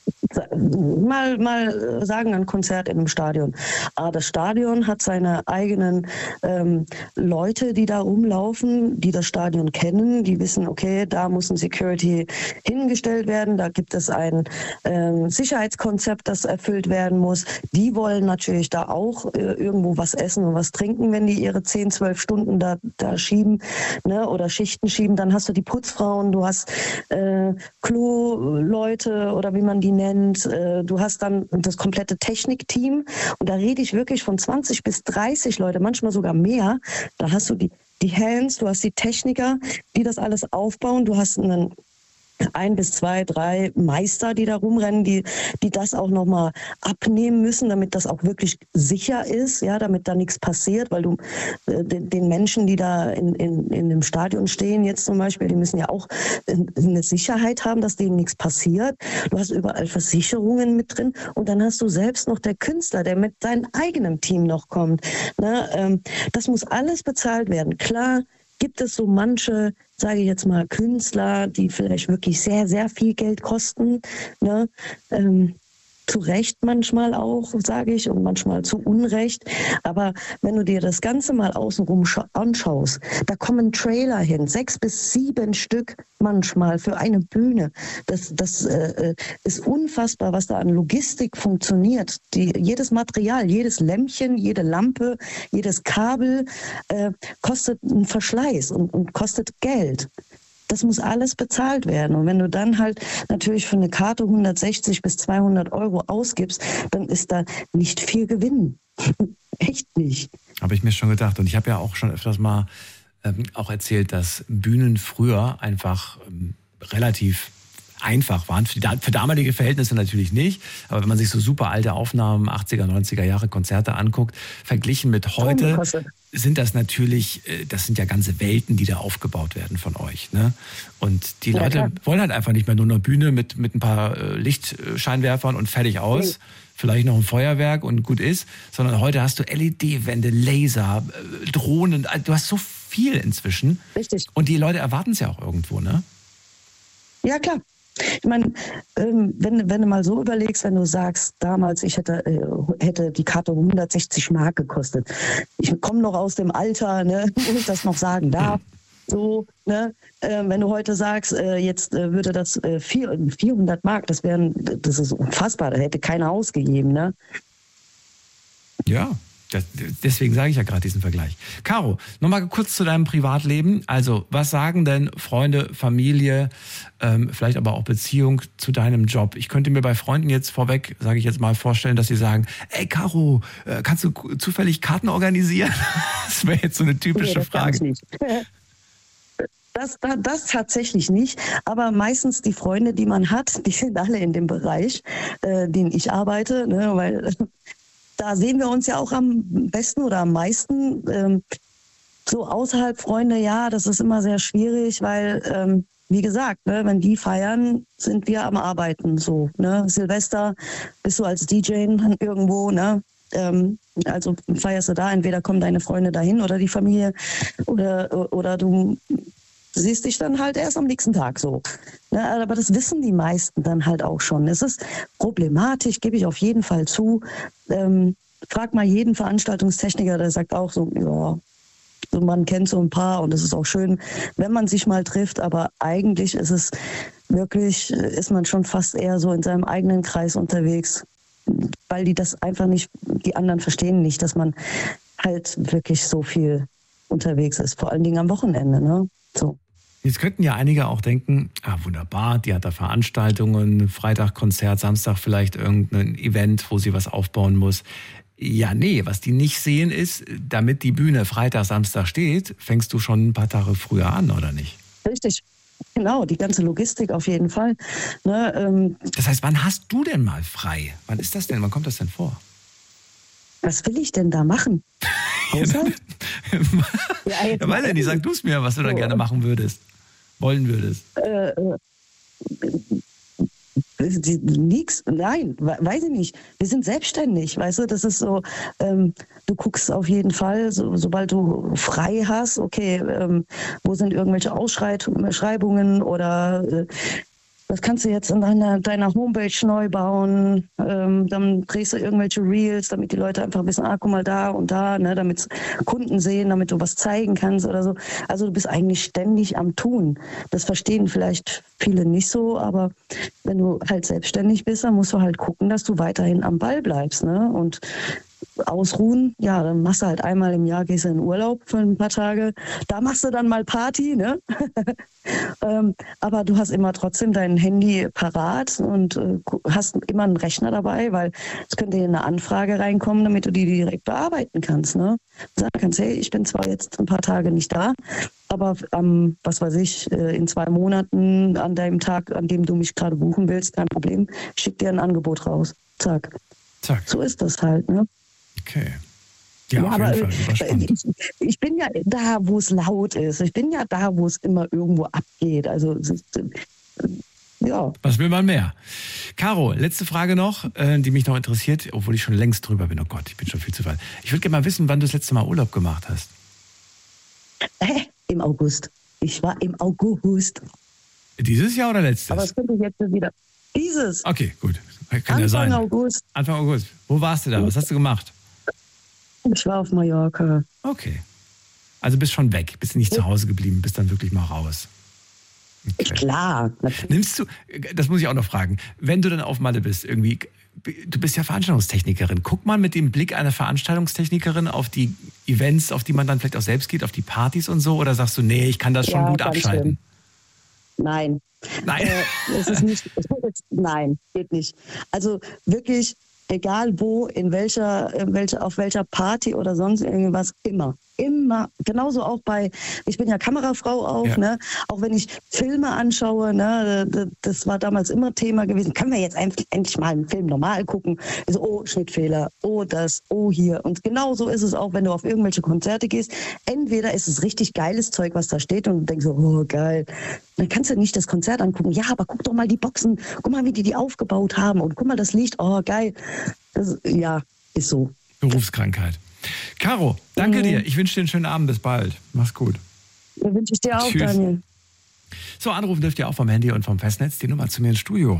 mal, mal sagen, ein Konzert in einem Stadion. Aber das Stadion hat seine eigenen ähm, Leute, die da rumlaufen, die das Stadion kennen, die wissen, okay, da muss ein Security hingestellt werden, da gibt es ein ähm, Sicherheitskonzept, das erfüllt werden muss. Die wollen natürlich da auch äh, irgendwo was essen und was trinken, wenn die ihre zehn, zwölf Stunden da, da schieben, ne, oder Schichten schieben. Dann hast du die Putzfrauen, du hast äh, Klo-Leute oder wie man die nennt. Du hast dann das komplette Technikteam und da rede ich wirklich von zwanzig bis dreißig Leute, manchmal sogar mehr. Da hast du die, die Hands, du hast die Techniker, die das alles aufbauen. Du hast einen ein bis zwei, drei Meister, die da rumrennen, die, die das auch nochmal abnehmen müssen, damit das auch wirklich sicher ist, ja, damit da nichts passiert, weil du äh, den, den Menschen, die da in, in, in dem Stadion stehen jetzt zum Beispiel, die müssen ja auch äh, eine Sicherheit haben, dass denen nichts passiert. Du hast überall Versicherungen mit drin und dann hast du selbst noch der Künstler, der mit seinem eigenen Team noch kommt. Ne? Ähm, das muss alles bezahlt werden. Klar, gibt es so manche, sage ich jetzt mal, Künstler, die vielleicht wirklich sehr, sehr viel Geld kosten, ne? Ähm, zu Recht manchmal auch, sage ich, und manchmal zu Unrecht. Aber wenn du dir das Ganze mal außenrum anschaust, da kommen Trailer hin, sechs bis sieben Stück manchmal für eine Bühne. Das, das äh, ist unfassbar, was da an Logistik funktioniert. Die, jedes Material, jedes Lämpchen, jede Lampe, jedes Kabel äh, kostet einen Verschleiß und, und kostet Geld. Das muss alles bezahlt werden. Und wenn du dann halt natürlich für eine Karte hundertsechzig bis zweihundert Euro ausgibst, dann ist da nicht viel Gewinn. Echt nicht. Habe ich mir schon gedacht. Und ich habe ja auch schon öfters mal ähm, auch erzählt, dass Bühnen früher einfach ähm, relativ einfach waren. Für, für damalige Verhältnisse natürlich nicht. Aber wenn man sich so super alte Aufnahmen, achtziger, neunziger Jahre Konzerte anguckt, verglichen mit heute, sind das natürlich, das sind ja ganze Welten, die da aufgebaut werden von euch. Ne? Und die ja, Leute klar. wollen halt einfach nicht mehr nur eine Bühne mit, mit ein paar Lichtscheinwerfern und fertig aus. Mhm. Vielleicht noch ein Feuerwerk und gut ist. Sondern heute hast du L E D-Wände, Laser, Drohnen. Du hast so viel inzwischen. Richtig. Und die Leute erwarten es ja auch irgendwo, ne? Ja, klar. Ich meine, ähm, wenn, wenn du mal so überlegst, wenn du sagst, damals, ich hätte, äh, hätte die Karte hundertsechzig Mark gekostet. Ich komme noch aus dem Alter, ne, wo ich das noch sagen darf. So, ne, äh, wenn du heute sagst, äh, jetzt äh, würde das äh, vierhundert Mark, das wären, das ist unfassbar, da hätte keiner ausgegeben, ne? Ja. Das, deswegen sage ich ja gerade diesen Vergleich. Caro, nochmal kurz zu deinem Privatleben. Also, was sagen denn Freunde, Familie, ähm, vielleicht aber auch Beziehung zu deinem Job? Ich könnte mir bei Freunden jetzt vorweg, sage ich jetzt mal, vorstellen, dass sie sagen, ey Caro, äh, kannst du zufällig Karten organisieren? Das wäre jetzt so eine typische nee, das Frage. Nicht. Das, das, das tatsächlich nicht, aber meistens die Freunde, die man hat, die sind alle in dem Bereich, äh, den ich arbeite, ne, weil da sehen wir uns ja auch am besten oder am meisten. Ähm, so außerhalb Freunde, ja, das ist immer sehr schwierig, weil, ähm, wie gesagt, ne, wenn die feiern, sind wir am Arbeiten. So, ne? Silvester bist du als D J irgendwo, ne? Ähm, also feierst du da, entweder kommen deine Freunde dahin oder die Familie oder, oder du siehst dich dann halt erst am nächsten Tag so. Ne, aber das wissen die meisten dann halt auch schon. Es ist problematisch, gebe ich auf jeden Fall zu. Ähm, frag mal jeden Veranstaltungstechniker, der sagt auch so, ja, so man kennt so ein paar und es ist auch schön, wenn man sich mal trifft, aber eigentlich ist es wirklich, ist man schon fast eher so in seinem eigenen Kreis unterwegs, weil die das einfach nicht, die anderen verstehen nicht, dass man halt wirklich so viel unterwegs ist, vor allen Dingen am Wochenende, ne? So. Jetzt könnten ja einige auch denken, ah wunderbar, die hat da Veranstaltungen, Freitag Konzert, Samstag vielleicht irgendein Event, wo sie was aufbauen muss. Ja, nee, was die nicht sehen ist, damit die Bühne Freitag, Samstag steht, fängst du schon ein paar Tage früher an, oder nicht? Richtig, genau, die ganze Logistik auf jeden Fall. Ne, ähm, das heißt, wann hast du denn mal frei? Wann ist das denn? Wann kommt das denn vor? Was will ich denn da machen? Haushalt? ja, ja, weiß ja nicht, sag du es mir, was du da gerne machen würdest, wollen würdest. Äh, äh, nix, nein, weiß ich nicht. Wir sind selbstständig, weißt du, das ist so, ähm, du guckst auf jeden Fall, so, sobald du frei hast, okay, ähm, wo sind irgendwelche Ausschreibungen oder äh, Das kannst du jetzt in deiner, deiner Homepage neu bauen. Ähm, dann drehst du irgendwelche Reels, damit die Leute einfach wissen, ah, guck mal da und da, ne, damit Kunden sehen, damit du was zeigen kannst oder so. Also du bist eigentlich ständig am Tun. Das verstehen vielleicht viele nicht so, aber wenn du halt selbstständig bist, dann musst du halt gucken, dass du weiterhin am Ball bleibst, ne? Und ausruhen, ja, dann machst du halt einmal im Jahr, gehst du in Urlaub für ein paar Tage, da machst du dann mal Party, ne? ähm, aber du hast immer trotzdem dein Handy parat und äh, hast immer einen Rechner dabei, weil es könnte hier eine Anfrage reinkommen, damit du die direkt bearbeiten kannst, ne? Sagen kannst, hey, ich bin zwar jetzt ein paar Tage nicht da, aber ähm, was weiß ich, äh, in zwei Monaten an deinem Tag, an dem du mich gerade buchen willst, kein Problem, schick dir ein Angebot raus. Zack. Zack. So ist das halt, ne? Okay. Ja, ja, auf aber jeden Fall. ich, ich bin ja da, wo es laut ist. Ich bin ja da, wo es immer irgendwo abgeht. Also, es ist, ja. Was will man mehr? Caro, letzte Frage noch, äh, die mich noch interessiert, obwohl ich schon längst drüber bin. Oh Gott, ich bin schon viel zu weit. Ich würde gerne mal wissen, wann du das letzte Mal Urlaub gemacht hast. Äh, Im August. Ich war im August. Dieses Jahr oder letztes? Aber es könnte jetzt wieder. Dieses. Okay, gut. Kann Anfang ja sein. August. Anfang August. Wo warst du da? Was hast du gemacht? Ich war auf Mallorca. Okay. Also bist schon weg, bist nicht zu Hause geblieben, bist dann wirklich mal raus. Okay. Klar. Nimmst du, das muss ich auch noch fragen, wenn du dann auf Malle bist, irgendwie, du bist ja Veranstaltungstechnikerin, guck mal mit dem Blick einer Veranstaltungstechnikerin auf die Events, auf die man dann vielleicht auch selbst geht, auf die Partys und so, oder sagst du, nee, ich kann das schon Ja, gut ganz abschalten? schlimm. Nein. Nein. Äh, es ist nicht, nein, geht nicht. Also wirklich, egal wo, in welcher, in welcher, auf welcher Party oder sonst irgendwas, immer. Immer, genauso auch bei, ich bin ja Kamerafrau auch, Ja. ne? Auch wenn ich Filme anschaue, ne? Das war damals immer Thema gewesen. Können wir jetzt endlich mal einen Film normal gucken? Also, oh, Schnittfehler, oh das, oh hier. Und genauso ist es auch, wenn du auf irgendwelche Konzerte gehst. Entweder ist es richtig geiles Zeug, was da steht und du denkst so, oh geil. Dann kannst du nicht das Konzert angucken. Ja, aber guck doch mal die Boxen, guck mal, wie die die aufgebaut haben und guck mal das Licht, oh geil. Das, ja, ist so. Berufskrankheit. Caro, danke Mhm. dir. Ich wünsche dir einen schönen Abend. Bis bald. Mach's gut. Das wünsche ich dir auch, Tschüss. Daniel. So, anrufen dürft ihr auch vom Handy und vom Festnetz. Die Nummer zu mir ins Studio.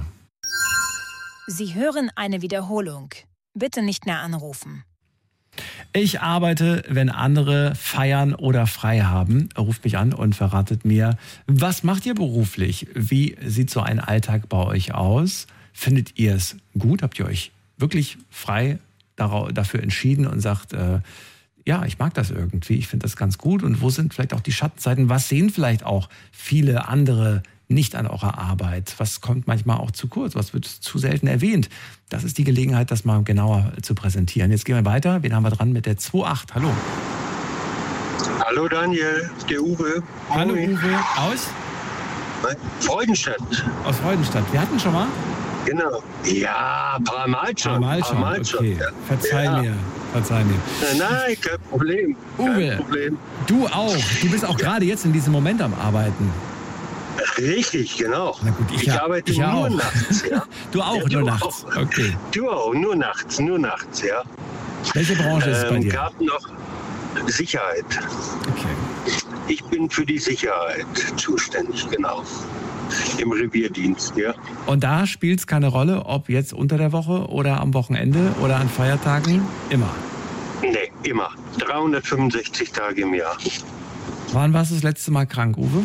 Sie hören eine Wiederholung. Bitte nicht mehr anrufen. Ich arbeite, wenn andere feiern oder frei haben. Ruft mich an und verratet mir, was macht ihr beruflich? Wie sieht so ein Alltag bei euch aus? Findet ihr es gut? Habt ihr euch wirklich frei dafür entschieden und sagt, äh, ja, ich mag das irgendwie, ich finde das ganz gut. Und wo sind vielleicht auch die Schattenseiten? Was sehen vielleicht auch viele andere nicht an eurer Arbeit? Was kommt manchmal auch zu kurz? Was wird zu selten erwähnt? Das ist die Gelegenheit, das mal genauer zu präsentieren. Jetzt gehen wir weiter. Wen haben wir dran mit der zwei acht? Hallo. Hallo Daniel, der Uwe. Hallo Moin. Uwe. Aus? Freudenstadt. Aus Freudenstadt. Wir hatten schon mal? Genau. Ja, ein paar Mal schon. Mal schon. Paar Mal schon, Okay. ja. Verzeih Ja. mir. Verzeih mir. Nein, kein Problem. Kein Uwe. Problem. Du auch. Du bist auch gerade jetzt in diesem Moment am Arbeiten. Richtig, genau. Na gut, ich ja- arbeite ich ja nur auch. nachts. Ja. Du auch, Ja, nur du nachts. auch. Okay. Du auch, nur nachts, nur nachts, ja. Welche Branche ist es bei Ähm, dir? gab noch Sicherheit. Okay. Ich bin für die Sicherheit zuständig, genau. Im Revierdienst, ja. Und da spielt es keine Rolle, ob jetzt unter der Woche oder am Wochenende oder an Feiertagen? Immer. Nee, immer. dreihundertfünfundsechzig Tage im Jahr. Wann warst du das letzte Mal krank, Uwe?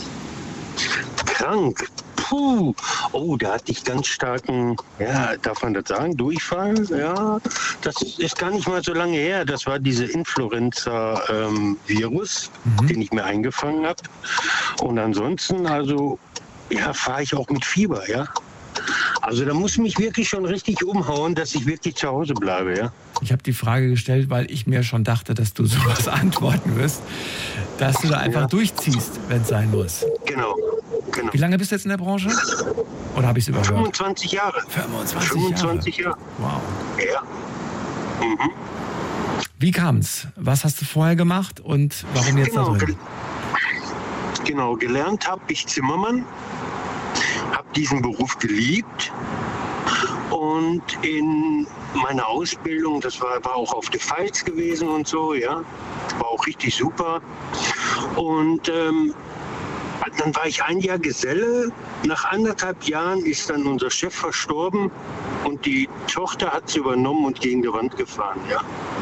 Krank. Puh. Oh, da hatte ich ganz starken, ja, darf man das sagen, Durchfall? Ja, das ist gar nicht mal so lange her. Das war diese Influenza-Virus, Mhm. den ich mir eingefangen habe. Und ansonsten, also, ja, fahre ich auch mit Fieber, ja. Also da muss mich wirklich schon richtig umhauen, dass ich wirklich zu Hause bleibe, ja. Ich habe die Frage gestellt, weil ich mir schon dachte, dass du sowas antworten wirst, dass du da einfach Ja. durchziehst, wenn es sein muss. Genau, genau. Wie lange bist du jetzt in der Branche? Oder habe ich es überhört? fünfundzwanzig Jahre. fünfundzwanzig, fünfundzwanzig Jahre. Jahre. Wow. Ja. Mhm. Wie kam's? Was hast du vorher gemacht und warum jetzt Genau, da drin? gel genau, gelernt habe ich Zimmermann, habe diesen Beruf geliebt und in meiner Ausbildung, das war, war auch auf der Pfalz gewesen und so, ja, war auch richtig super und ähm, Dann war ich ein Jahr Geselle. Nach anderthalb Jahren ist dann unser Chef verstorben und die Tochter hat es übernommen und gegen die Wand gefahren. Ja.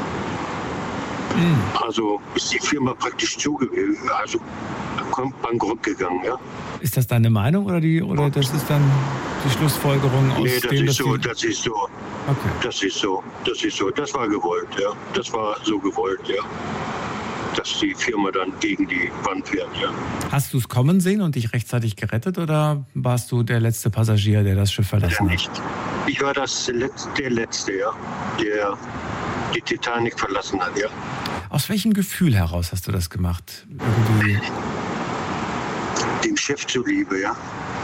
Mhm. Also ist die Firma praktisch zugegangen, also bankrott gegangen. Ja. Ist das deine Meinung oder, die, oder das ist dann die Schlussfolgerung aus nee, das dem, ist dass so, die... das ist so. Okay. Das ist so, das ist so. Das war gewollt, ja. Das war so gewollt, ja. Dass die Firma dann gegen die Wand fährt, ja. Hast du es kommen sehen und dich rechtzeitig gerettet oder warst du der letzte Passagier, der das Schiff verlassen Ja, hat? nicht. Ich war das letzte, der Letzte, ja, der die Titanic verlassen hat, ja. Aus welchem Gefühl heraus hast du das gemacht? Irgendwie... Dem Chef zuliebe, ja.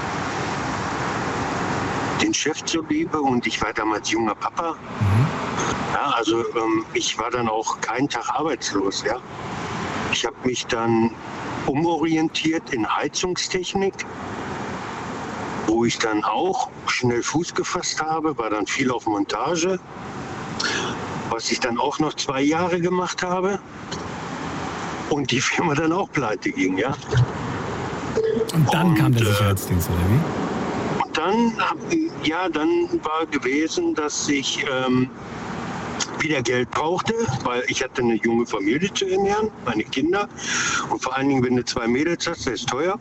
Den Chef zuliebe und ich war damals junger Papa. Mhm. Ja, also ähm, ich war dann auch keinen Tag arbeitslos, ja. Ich habe mich dann umorientiert in Heizungstechnik, wo ich dann auch schnell Fuß gefasst habe, war dann viel auf Montage, was ich dann auch noch zwei Jahre gemacht habe und die Firma dann auch pleite ging, ja. Und dann und, kam der äh, Sicherheitsdienst, oder wie? Und dann, hab, ja, dann war gewesen, dass ich ähm, wieder Geld brauchte, weil ich hatte eine junge Familie zu ernähren, meine Kinder. Und vor allen Dingen, wenn du zwei Mädels hast, das ist teuer.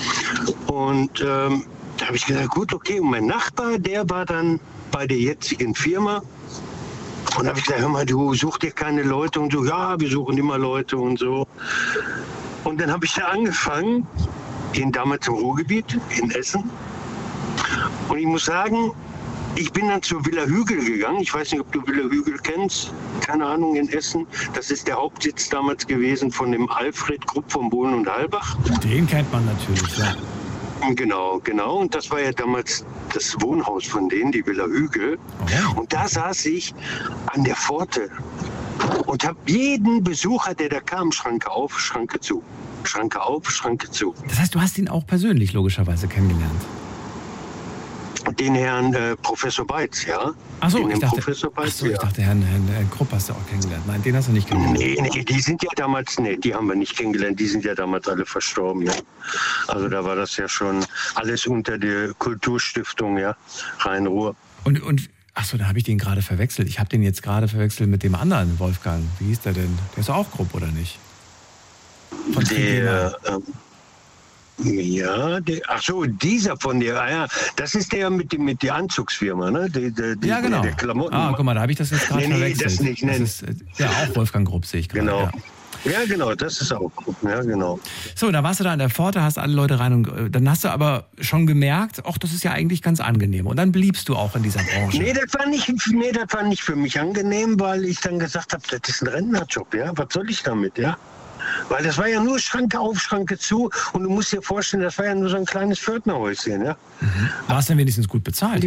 Und ähm, da habe ich gesagt, gut, okay. Und mein Nachbar, der war dann bei der jetzigen Firma. Und da habe ich gesagt, hör mal, du such dir keine Leute. Und so, ja, wir suchen immer Leute und so. Und dann habe ich da angefangen, in damals im Ruhrgebiet, in Essen. Und ich muss sagen, ich bin dann zur Villa Hügel gegangen. Ich weiß nicht, ob du Villa Hügel kennst. Keine Ahnung, in Essen. Das ist der Hauptsitz damals gewesen von dem Alfred Krupp von Bohlen und Halbach. Den kennt man natürlich, ja. Genau, genau. Und das war ja damals das Wohnhaus von denen, die Villa Hügel. Oh. Und da saß ich an der Pforte und habe jeden Besucher, der da kam, Schranke auf, Schranke zu. Schranke auf, Schranke zu. Das heißt, du hast ihn auch persönlich logischerweise kennengelernt? Den Herrn äh, Professor Beitz, ja. Achso, den ich, dachte, Professor Beitz, ach so, ich ja. dachte, Herrn, Herrn, Herrn Krupp hast du auch kennengelernt. Nein, den hast du nicht kennengelernt. Nee, nee, die sind ja damals, nee, die haben wir nicht kennengelernt. Die sind ja damals alle verstorben, ja. Also da war das ja schon alles unter der Kulturstiftung, ja, Rhein-Ruhr. Und, und achso, da habe ich den gerade verwechselt. Ich habe den jetzt gerade verwechselt mit dem anderen Wolfgang. Wie hieß der denn? Der ist auch Krupp, oder nicht? Von der, ähm, ja, der, ach so, dieser von der, ah ja, das ist der mit, dem, mit der Anzugsfirma, ne? Die, die, die, ja, genau. Der Klamotten. Ah, guck mal, da habe ich das jetzt gerade nee, nee, verwechselt. das nicht, nee. Das ist ja auch Wolfgang Krupp, sehe ich gerade. Genau. Ja. Ja, genau, das ist auch, ja, genau. So, da warst du da an der Pforte, hast alle Leute rein und dann hast du aber schon gemerkt, ach, das ist ja eigentlich ganz angenehm. Und dann bliebst du auch in dieser Branche. Nee, das war nicht, nee, das war nicht für mich angenehm, weil ich dann gesagt habe, das ist ein Rentnerjob, ja, was soll ich damit, ja? Weil das war ja nur Schranke auf, Schranke zu und du musst dir vorstellen, das war ja nur so ein kleines Pförtnerhäuschen, ja. Mhm. War es denn wenigstens gut bezahlt?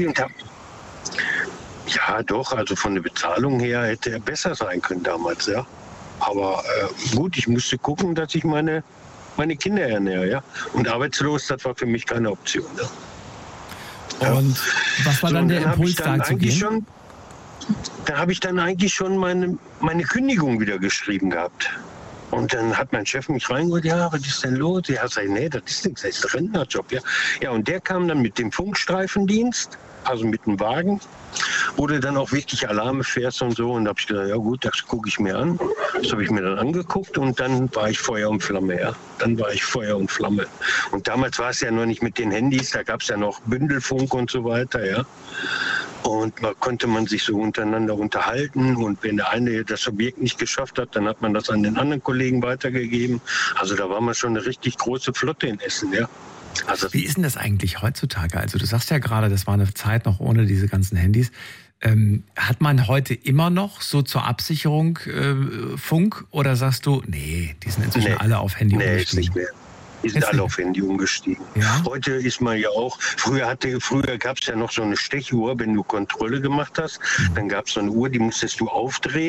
Ja, doch, also von der Bezahlung her hätte er besser sein können damals, ja. Aber äh, gut, ich musste gucken, dass ich meine, meine Kinder ernähre, ja. Und arbeitslos, das war für mich keine Option, ja. Und was war so, dann der dann Impuls, da zu gehen? Schon, da habe ich dann eigentlich schon meine, meine Kündigung wieder geschrieben gehabt. Und dann hat mein Chef mich reingeholt, ja, was ist denn los? Ja, sag ich, nee, das ist nichts, das ist ein Rentnerjob, ja. Ja, und der kam dann mit dem Funkstreifendienst, also mit dem Wagen, wo du dann auch wirklich Alarme fährst und so. Und da habe ich gesagt, ja gut, das gucke ich mir an. Das habe ich mir dann angeguckt und dann war ich Feuer und Flamme, ja. Dann war ich Feuer und Flamme. Und damals war es ja noch nicht mit den Handys, da gab es ja noch Bündelfunk und so weiter, ja. Und da konnte man sich so untereinander unterhalten. Und wenn der eine das Objekt nicht geschafft hat, dann hat man das an den anderen Kollegen weitergegeben. Also da war man schon eine richtig große Flotte in Essen, ja. Also wie ist denn das eigentlich heutzutage? Also du sagst ja gerade, das war eine Zeit noch ohne diese ganzen Handys. Ähm, hat man heute immer noch so zur Absicherung äh, Funk? Oder sagst du, nee, die sind inzwischen nee. alle auf Handy nee, umgestiegen? Ist nicht mehr. Die sind Jetzt alle nicht. auf Handy umgestiegen. Ja? Heute ist man ja auch, früher, hatte, früher gab es ja noch so eine Stechuhr, wenn du Kontrolle gemacht hast, mhm. dann gab es so eine Uhr, die musstest du aufdrehen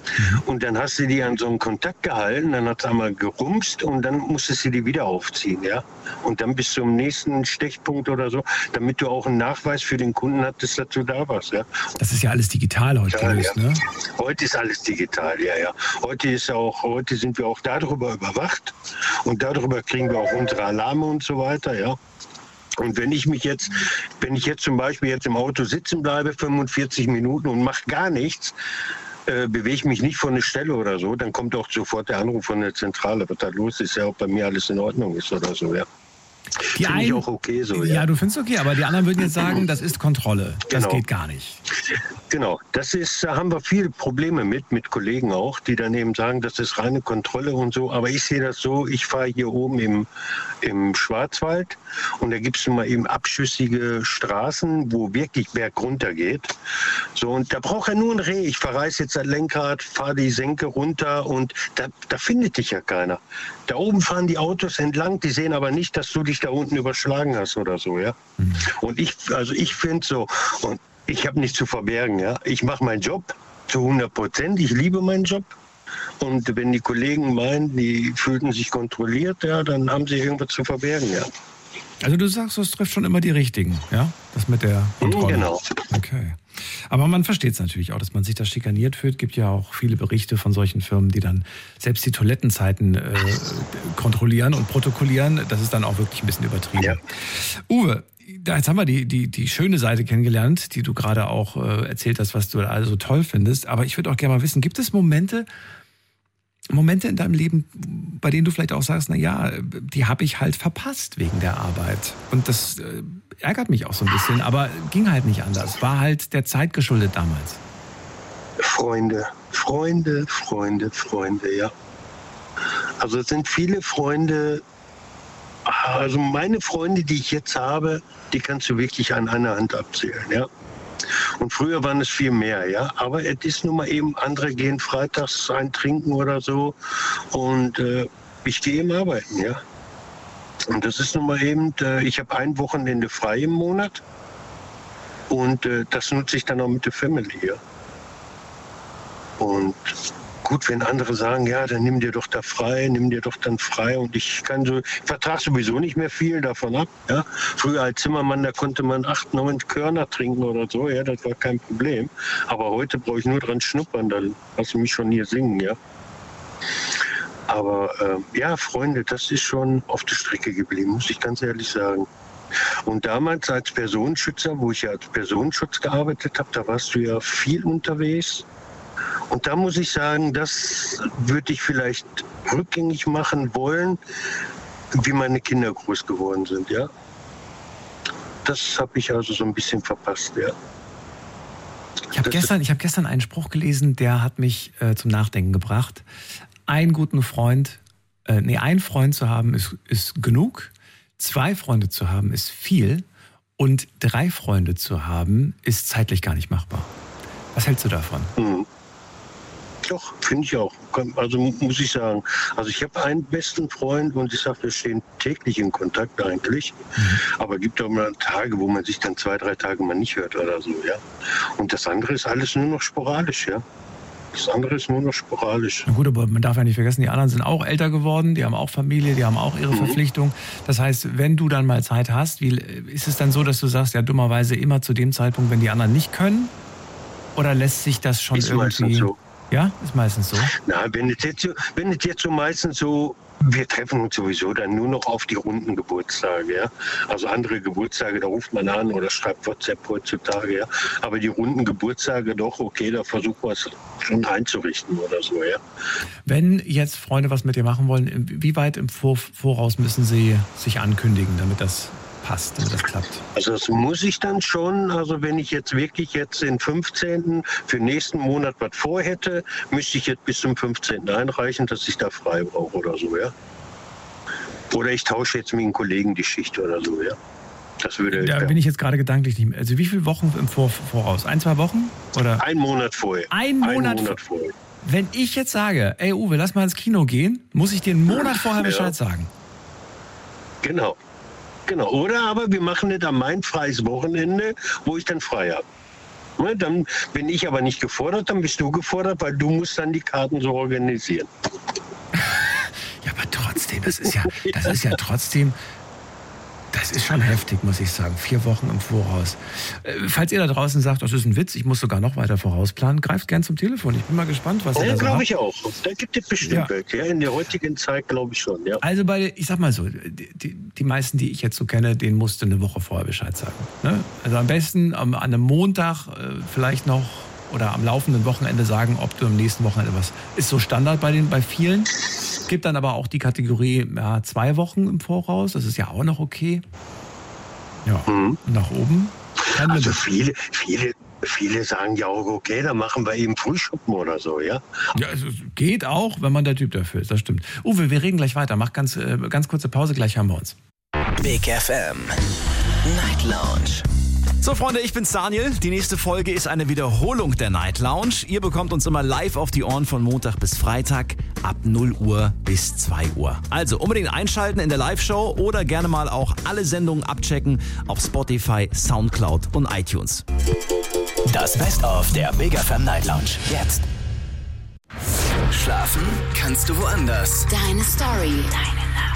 Und dann hast du die an so einen Kontakt gehalten, dann hat es einmal gerumst und dann musstest du die wieder aufziehen, ja. Und dann bis zum nächsten Stechpunkt oder so, damit du auch einen Nachweis für den Kunden hattest, dass du da warst, ja. Das ist ja alles digital heute Ja, gelöst, ja. ne? Heute ist alles digital, ja, ja. Heute ist auch, heute sind wir auch darüber überwacht und darüber kriegen wir auch unsere Alarme und so weiter, ja. Und wenn ich mich jetzt, wenn ich jetzt zum Beispiel jetzt im Auto sitzen bleibe, fünfundvierzig Minuten und mache gar nichts, äh, bewege ich mich nicht von der Stelle oder so, dann kommt auch sofort der Anruf von der Zentrale, was da los ist, ja, ob bei mir alles in Ordnung ist oder so, ja. Die Finde ich einen- auch okay so, Ja, ja. du findest okay, aber die anderen würden jetzt sagen, das ist Kontrolle. Das Genau. geht gar nicht. Genau, das ist, da haben wir viele Probleme mit, mit Kollegen auch, die dann eben sagen, das ist reine Kontrolle und so. Aber ich sehe das so, ich fahre hier oben im, im Schwarzwald und da gibt es mal eben abschüssige Straßen, wo wirklich Berg runter geht. So, und da braucht er nur ein Reh. Ich verreiße jetzt das Lenkrad, fahre die Senke runter und da, da findet dich ja keiner. Da oben fahren die Autos entlang, die sehen aber nicht, dass du dich da unten überschlagen hast oder so, ja. Mhm. Und ich, also ich finde so, und ich habe nichts zu verbergen, ja. Ich mache meinen Job zu hundert Prozent. Ich liebe meinen Job. Und wenn die Kollegen meinen, die fühlten sich kontrolliert, ja, dann haben sie irgendwas zu verbergen, ja. Also du sagst, es trifft schon immer die Richtigen, ja? Das mit der Kontrolle. Genau. Okay. Aber man versteht es natürlich auch, dass man sich da schikaniert fühlt. Es gibt ja auch viele Berichte von solchen Firmen, die dann selbst die Toilettenzeiten äh, kontrollieren und protokollieren. Das ist dann auch wirklich ein bisschen übertrieben. Ja. Uwe, da jetzt haben wir die, die, die schöne Seite kennengelernt, die du gerade auch äh, erzählt hast, was du also so toll findest. Aber ich würde auch gerne mal wissen, gibt es Momente, Momente in deinem Leben, bei denen du vielleicht auch sagst, na ja, die habe ich halt verpasst wegen der Arbeit. Und das äh, ärgert mich auch so ein bisschen, aber ging halt nicht anders. War halt der Zeit geschuldet damals. Freunde, Freunde, Freunde, Freunde, ja. Also es sind viele Freunde, also meine Freunde, die ich jetzt habe, die kannst du wirklich an einer Hand abzählen, ja. Und früher waren es viel mehr, ja. Aber es ist nun mal eben, andere gehen freitags ein trinken oder so und äh, ich gehe eben arbeiten, ja. Und das ist nun mal eben, äh, ich habe ein Wochenende frei im Monat und äh, das nutze ich dann auch mit der Family, ja. Und gut, wenn andere sagen, ja, dann nimm dir doch da frei, nimm dir doch dann frei. Und ich kann so, ich vertrage sowieso nicht mehr viel davon ab. Ja. Früher als Zimmermann, da konnte man acht, neun Körner trinken oder so, ja, das war kein Problem. Aber heute brauche ich nur dran schnuppern, dann lass mich schon hier singen, ja. Aber äh, ja, Freunde, das ist schon auf der Strecke geblieben, muss ich ganz ehrlich sagen. Und damals als Personenschützer, wo ich ja als Personenschutz gearbeitet habe, da warst du ja viel unterwegs. Und da muss ich sagen, das würde ich vielleicht rückgängig machen wollen, wie meine Kinder groß geworden sind, ja. Das habe ich also so ein bisschen verpasst, ja. Ich habe gestern, ich hab gestern einen Spruch gelesen, der hat mich äh, zum Nachdenken gebracht. Einen guten Freund, äh, nee, einen Freund zu haben ist, ist genug, zwei Freunde zu haben ist viel und drei Freunde zu haben ist zeitlich gar nicht machbar. Was hältst du davon? Mhm. Doch, finde ich auch. Also muss ich sagen. Also ich habe einen besten Freund und ich sage, wir stehen täglich in Kontakt eigentlich. Mhm. Aber es gibt auch mal Tage, wo man sich dann zwei, drei Tage mal nicht hört oder so, ja. Und das andere ist alles nur noch sporadisch, ja. Das andere ist nur noch sporadisch. Na gut, aber man darf ja nicht vergessen, die anderen sind auch älter geworden, die haben auch Familie, die haben auch ihre mhm. Verpflichtung. Das heißt, wenn du dann mal Zeit hast, wie ist es dann so, dass du sagst, ja dummerweise immer zu dem Zeitpunkt, wenn die anderen nicht können? Oder lässt sich das schon ist irgendwie... So. Ja, ist meistens so. Na, wenn es jetzt so, wenn es jetzt so meistens so, wir treffen uns sowieso dann nur noch auf die runden Geburtstage, ja. Also andere Geburtstage, da ruft man an oder schreibt WhatsApp heutzutage, ja. Aber die runden Geburtstage doch, okay, da versuchen wir es schon einzurichten oder so, ja. Wenn jetzt Freunde was mit dir machen wollen, wie weit im Voraus müssen sie sich ankündigen, damit das passt, damit das klappt? Also das muss ich dann schon, also wenn ich jetzt wirklich jetzt den fünfzehnten für nächsten Monat was vorhätte, müsste ich jetzt bis zum fünfzehnten einreichen, dass ich da frei brauche oder so, ja. Oder ich tausche jetzt mit einem Kollegen die Schicht oder so, ja. Das würde, da ja. bin ich jetzt gerade gedanklich nicht mehr. Also wie viele Wochen im Vor Voraus? Ein, zwei Wochen? Oder? Ein Monat vorher. Ein Monat, Ein Monat vorher. Wenn ich jetzt sage, ey Uwe, lass mal ins Kino gehen, muss ich dir einen Monat vorher Bescheid ja. sagen. Genau. Genau. Oder aber wir machen nicht an mein freies Wochenende, wo ich dann frei habe. Ne, dann bin ich aber nicht gefordert, dann bist du gefordert, weil du musst dann die Karten so organisieren. Ja, aber trotzdem, das ist ja, das ist ja trotzdem, das ist schon heftig, muss ich sagen. Vier Wochen im Voraus. Äh, falls ihr da draußen sagt, das ist ein Witz, ich muss sogar noch weiter vorausplanen, greift gern zum Telefon. Ich bin mal gespannt, was ihr Ja, da sagt. glaube ich auch. Da gibt es bestimmt Ja. welche. Ja, in der heutigen Zeit glaube ich schon. Ja. Also bei, ich sag mal so, die, die, die meisten, die ich jetzt so kenne, denen musst du eine Woche vorher Bescheid sagen. Ne? Also am besten am, an einem Montag äh, vielleicht noch oder am laufenden Wochenende sagen, ob du am nächsten Wochenende was. Ist so Standard bei den bei vielen. Gibt dann aber auch die Kategorie ja, zwei Wochen im Voraus. Das ist ja auch noch okay. Ja, Mhm. und nach oben. Kein Also Limit. viele, viele, viele sagen ja auch, okay, dann machen wir eben Frühschuppen oder so, ja. Ja, es geht auch, wenn man der Typ dafür ist. Das stimmt. Uwe, wir reden gleich weiter. Mach ganz, äh, ganz kurze Pause, gleich haben wir uns. Big F M Night Lounge. So, Freunde, ich bin's Daniel. Die nächste Folge ist eine Wiederholung der Night Lounge. Ihr bekommt uns immer live auf die Ohren von Montag bis Freitag ab null Uhr bis zwei Uhr. Also unbedingt einschalten in der Live-Show oder gerne mal auch alle Sendungen abchecken auf Spotify, Soundcloud und iTunes. Das Best-of der Big F M Night Lounge. Jetzt. Schlafen kannst du woanders. Deine Story. Deine